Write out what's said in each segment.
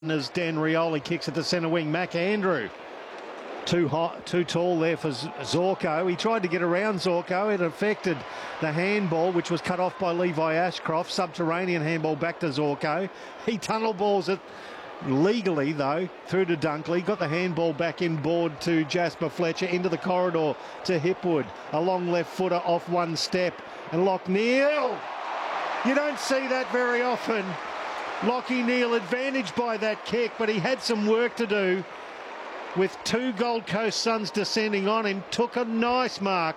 as Dan Rioli kicks it to centre wing. Mac Andrew. Too tall there for Zorko. He tried to get around Zorko. It affected the handball, which was cut off by Levi Ashcroft. Subterranean handball back to Zorko. He tunnel balls it legally, though, through to Dunkley. Got the handball back inboard to Jasper Fletcher. Into the corridor to Hipwood. A long left footer off one step. And Lockneil. You don't see that very often. Lockie Neal advantaged by that kick, but he had some work to do. With two Gold Coast Suns descending on him, took a nice mark.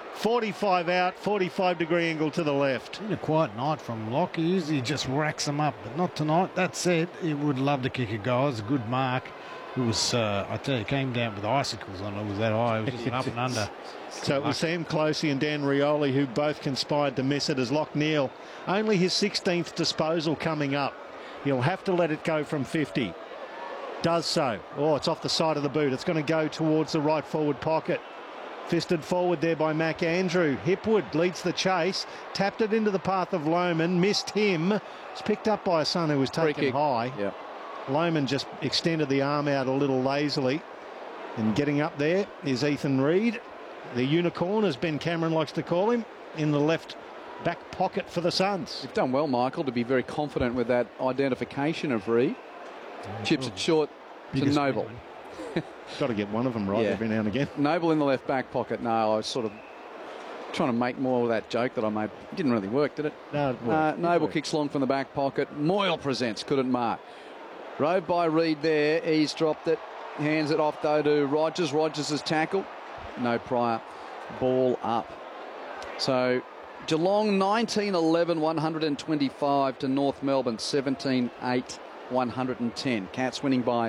45 out, 45-degree angle to the left. Been a quiet night from Locke. He usually just racks them up, but not tonight. That said, he would love to kick a goal. It was a good mark. It was, I tell you, it came down with icicles on it. It was that high. It was just an up and under. So it was Sam Closey and Dan Rioli who both conspired to miss it as Lockneil. Only his 16th disposal coming up. He'll have to let it go from 50. Does so. Oh, it's off the side of the boot. It's going to go towards the right forward pocket. Fisted forward there by Mac Andrew. Hipwood leads the chase. Tapped it into the path of Lohman. Missed him. It's picked up by a son who was taken high. Yeah. Lohman just extended the arm out a little lazily. And getting up there is Ethan Reid. The unicorn, as Ben Cameron likes to call him, in the left back pocket for the Suns. You've done well, Michael, to be very confident with that identification of Reid. Chips it short to Noble. Got to get one of them right every now and again. Noble in the left back pocket. No, I was sort of trying to make more of that joke that I made. It didn't really work, did it? No, Noble kicks long from the back pocket. Moyle presents, couldn't mark. Rode by Reid there. He's dropped it. Hands it off, though, to Rogers. Rogers has tackled. No prior. Ball up. So Geelong 19-11, 125 to North Melbourne 17-8. 110. Cats winning by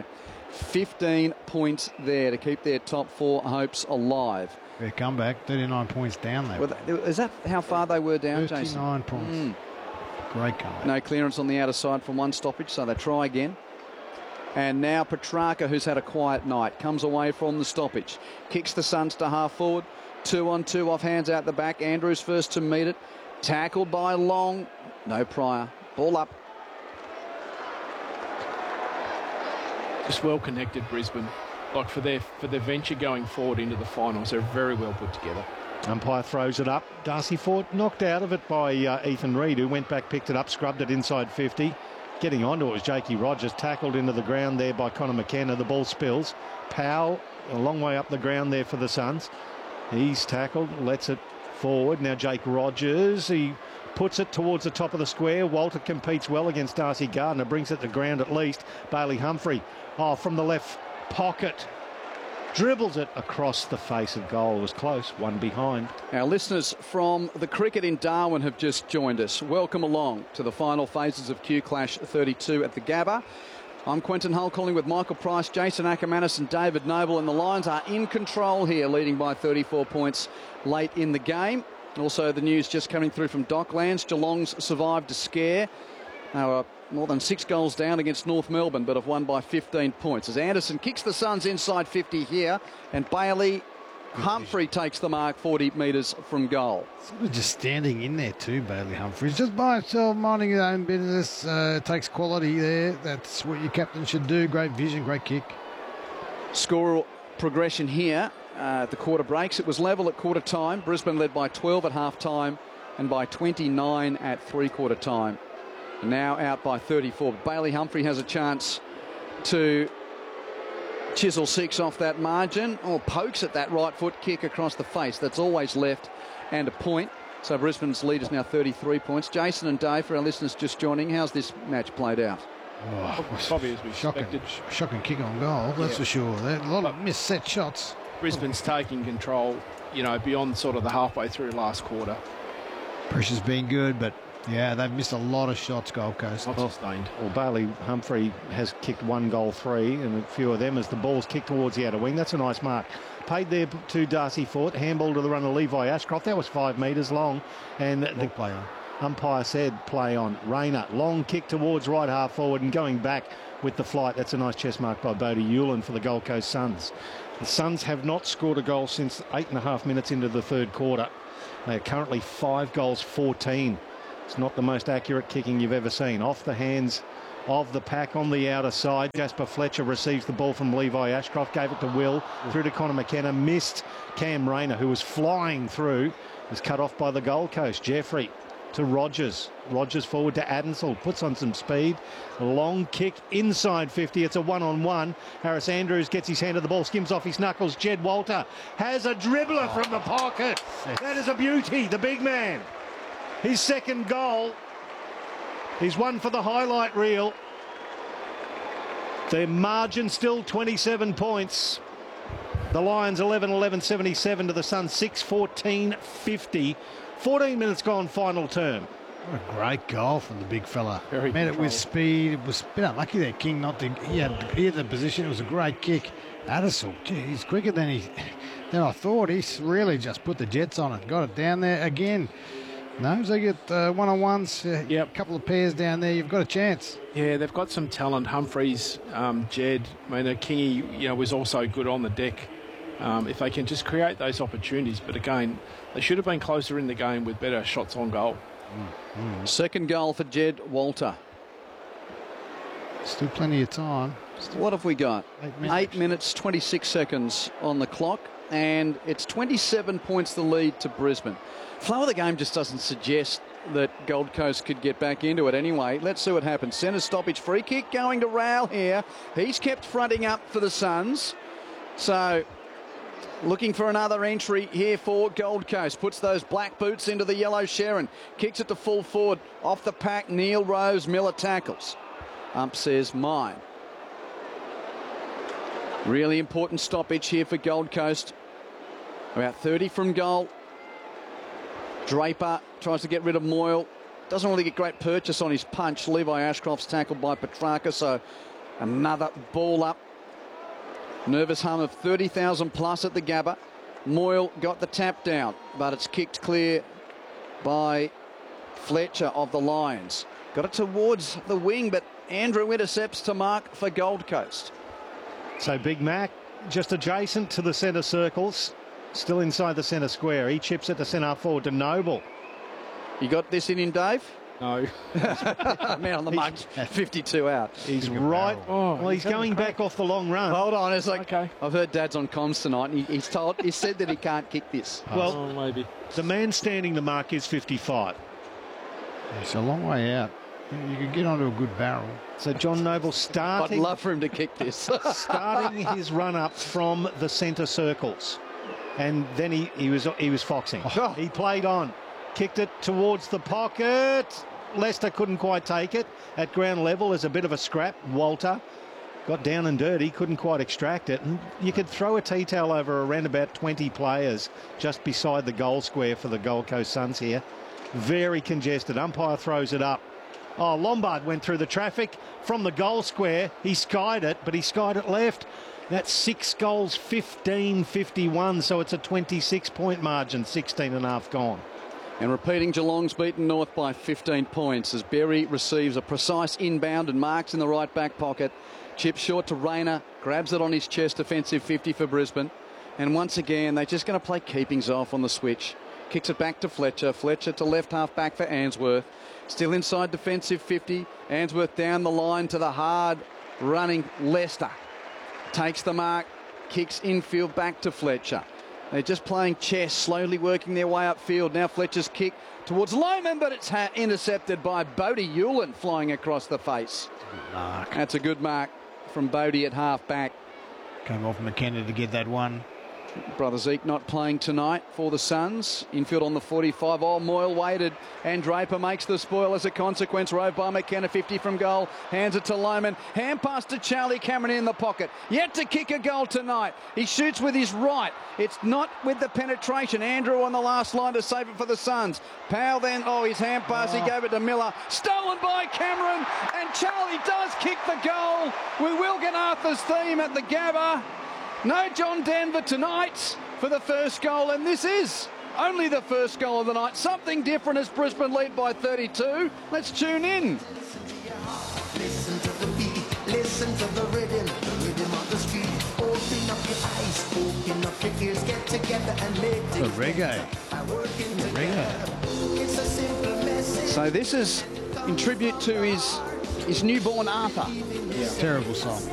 15 points there to keep their top four hopes alive. Their comeback, 39 points down there. Is that how far they were down, 39 Jason? 39 points. Great comeback. No clearance on the outer side from one stoppage, so they try again. And now Petrarca, who's had a quiet night, comes away from the stoppage. Kicks the Suns to half forward. 2-on-2 off hands out the back. Andrews first to meet it. Tackled by Long. No prior. Ball up. Just well connected, Brisbane. Like for their venture going forward into the finals, they're very well put together. Umpire throws it up. Darcy Ford knocked out of it by Ethan Reid, who went back, picked it up, scrubbed it inside 50. Getting onto it was Jakey Rogers, tackled into the ground there by Connor McKenna. The ball spills. Powell a long way up the ground there for the Suns. He's tackled, lets it forward. Now Jake Rogers, he puts it towards the top of the square. Walter competes well against Darcy Gardner, brings it to ground at least. Bailey Humphrey, from the left pocket, dribbles it across the face of goal. It was close, one behind. Our listeners from the cricket in Darwin have just joined us. Welcome along to the final phases of Q Clash 32 at the Gabba. I'm Quentin Hull calling with Michael Price, Jason Ackermanis and David Noble, and the Lions are in control here, leading by 34 points late in the game. Also the news just coming through from Docklands. Geelong's survived a scare. They were more than 6 goals down against North Melbourne, but have won by 15 points. As Anderson kicks the Suns inside 50 here, and Bailey Humphrey takes the mark 40 metres from goal. Just standing in there too, Bailey Humphreys. Just by himself, minding his own business. Takes quality there. That's what your captain should do. Great vision, great kick. Score progression here at the quarter breaks. It was level at quarter time. Brisbane led by 12 at half time and by 29 at three-quarter time. Now out by 34. Bailey Humphrey has a chance to chisel 6 off that margin, or pokes at that right foot kick across the face. That's always left, and a point. So Brisbane's lead is now 33 points. Jason and Dave, for our listeners just joining, how's this match played out? Probably as we expected. Shocking kick on goal, that's for sure. There a lot of missed set shots. Brisbane's taking control, beyond sort of the halfway through last quarter. Pressure's been good, but yeah, they've missed a lot of shots, Gold Coast. Not sustained. Well, Bailey Humphrey has kicked 1 goal 3, and a few of them as the ball's kicked towards the outer wing. That's a nice mark. Paid there to Darcy Fort. Handball to the runner, Levi Ashcroft. That was 5 metres long. And the play on. Umpire said play on. Rayner, long kick towards right half forward and going back with the flight. That's a nice chest mark by Bodie Hewlin for the Gold Coast Suns. The Suns have not scored a goal since 8.5 minutes into the third quarter. They are currently 5 goals 14. It's not the most accurate kicking you've ever seen. Off the hands of the pack on the outer side. Jasper Fletcher receives the ball from Levi Ashcroft, gave it to Will, through to Connor McKenna, missed Cam Rayner, who was flying through, was cut off by the Gold Coast. Jeffrey to Rogers. Rogers forward to Adensel, puts on some speed. A long kick inside 50. It's a one-on-one. Harris Andrews gets his hand to the ball, skims off his knuckles. Jed Walter has a dribbler from the pocket. That is a beauty, the big man. His second goal. He's one for the highlight reel. Their margin still 27 points. The Lions 11-11-77 to the Suns 6-14-50. 14 minutes gone, final term. What a great goal from the big fella. Very Made it with controlled. speed. It was a bit unlucky there, King, not to. He had the position. It was a great kick. Addisel, gee, he's quicker than I thought. He's really just put the jets on it. Got it down there again. No, they get one-on-ones. Yep. A couple of pairs down there. You've got a chance. Yeah, they've got some talent. Humphreys, Jed, I mean, Kingy, was also good on the deck. If they can just create those opportunities. But again, they should have been closer in the game with better shots on goal. Second goal for Jed Walter. Still plenty of time. What have we got? 8 minutes. 8 minutes, 26 seconds on the clock, and it's 27 points the lead to Brisbane. Flow of the game just doesn't suggest that Gold Coast could get back into it anyway. Let's see what happens. Centre stoppage, free kick going to Rowell here. He's kept fronting up for the Suns. So looking for another entry here for Gold Coast. Puts those black boots into the yellow Sharon. Kicks it to full forward. Off the pack, Neil Rose Miller tackles. Ump says mine. Really important stoppage here for Gold Coast. About 30 from goal. Draper tries to get rid of Moyle. Doesn't really get great purchase on his punch. Levi Ashcroft's tackled by Petrarca, so another ball up. Nervous hum of 30,000 plus at the Gabba. Moyle got the tap down, but it's kicked clear by Fletcher of the Lions. Got it towards the wing, but Andrew intercepts to mark for Gold Coast. So Big Mac just adjacent to the centre circles, still inside the centre square. He chips it to centre forward to Noble. You got this in Dave? No. Man on the mark, 52 out. He's right. Oh, Well, he's going back off the long run. Hold on, it's like, Okay. I've heard Dad's on comms tonight, and he said that he can't kick this. Well, Oh, maybe. the man standing the mark is 55. It's a long way out. You could get onto a good barrel. So John Noble I'd starting love for him to kick this. starting his run up from the centre circles, and then he was foxing. Oh. He played on, kicked it towards the pocket. Leicester couldn't quite take it at ground level. There's a bit of a scrap. Walter got down and dirty, couldn't quite extract it, and you could throw a tea towel over around about 20 players just beside the goal square for the Gold Coast Suns here. Very congested. Umpire throws it up. Oh, Lombard went through the traffic from the goal square. He skied it, but he skied it left. That's 6 goals, 15-51, so it's a 26-point margin, 16 and a half gone. And repeating, Geelong's beaten North by 15 points as Berry receives a precise inbound and marks in the right back pocket. Chip short to Rayner, grabs it on his chest, defensive 50 for Brisbane. And once again, they're just going to play keepings off on the switch. Kicks it back to Fletcher. Fletcher to left half back for Answorth. Still inside defensive 50. Answorth down the line to the hard running Leicester. Takes the mark, kicks infield back to Fletcher. They're just playing chess, slowly working their way upfield. Now Fletcher's kick towards Loman, but it's intercepted by Bodie Hewlin flying across the face. Mark. That's a good mark from Bodie at half back. Came off McKenna to get that one. Brother Zeke not playing tonight for the Suns. Infield on the 45. Oh, Moyle waited, and Draper makes the spoil as a consequence. Rove by McKenna, 50 from goal. Hands it to Loman. Hand pass to Charlie Cameron in the pocket. Yet to kick a goal tonight. He shoots with his right. It's not with the penetration. Andrew on the last line to save it for the Suns. Powell then, his hand pass, he gave it to Miller. Stolen by Cameron, and Charlie does kick the goal. We will get Arthur's theme at the Gabba. No John Denver tonight for the first goal, and this is only the first goal of the night. Something different as Brisbane lead by 32. Let's tune in. Listen to the beat, listen to the rhythm of the street. Open up your eyes, open up your ears, get together and make The reggae. Reggae. It's a simple message. So this is in tribute to his is Newborn Arthur. Terrible song.